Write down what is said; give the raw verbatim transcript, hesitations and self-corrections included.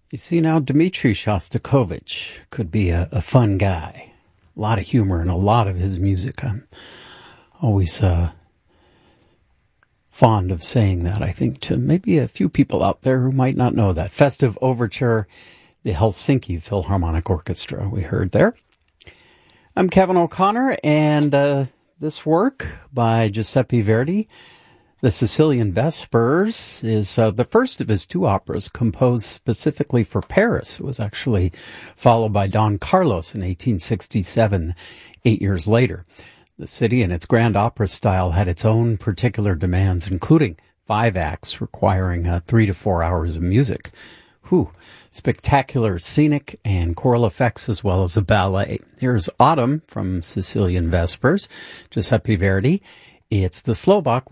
You see, now Dmitri Shostakovich could be a, a fun guy. A lot of humor in a lot of his music. I'm always uh, fond of saying that, I think, to maybe a few people out there who might not know that. Festive Overture, the Helsinki Philharmonic Orchestra, we heard there. I'm Kevin O'Connor, and uh, this work by Giuseppe Verdi, The Sicilian Vespers, is uh, the first of his two operas composed specifically for Paris. It was actually followed by Don Carlos in eighteen sixty-seven, eight years later. The city and its grand opera style had its own particular demands, including five acts requiring uh, three to four hours of music. Whew. Spectacular scenic and choral effects as well as a ballet. Here's Autumn from Sicilian Vespers, Giuseppe Verdi. It's the Slovak